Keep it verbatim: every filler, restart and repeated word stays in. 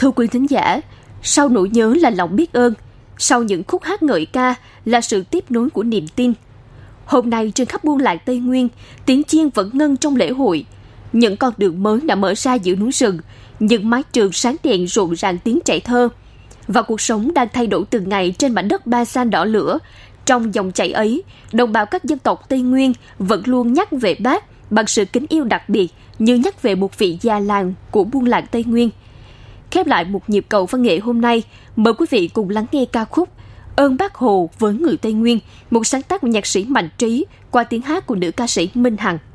Thưa quý thính giả, sau nỗi nhớ là lòng biết ơn, sau những khúc hát ngợi ca là sự tiếp nối của niềm tin. Hôm nay trên khắp buôn làng Tây Nguyên, tiếng chiên vẫn ngân trong lễ hội. Những con đường mới đã mở ra giữa núi rừng, những mái trường sáng đèn rộn ràng tiếng trẻ thơ. Và cuộc sống đang thay đổi từng ngày trên mảnh đất ba san đỏ lửa. Trong dòng chảy ấy, đồng bào các dân tộc Tây Nguyên vẫn luôn nhắc về Bác bằng sự kính yêu đặc biệt như nhắc về một vị già làng của buôn làng Tây Nguyên. Khép lại một nhịp cầu văn nghệ hôm nay, mời quý vị cùng lắng nghe ca khúc Ơn Bác Hồ với người Tây Nguyên, một sáng tác của nhạc sĩ Mạnh Trí qua tiếng hát của nữ ca sĩ Minh Hằng.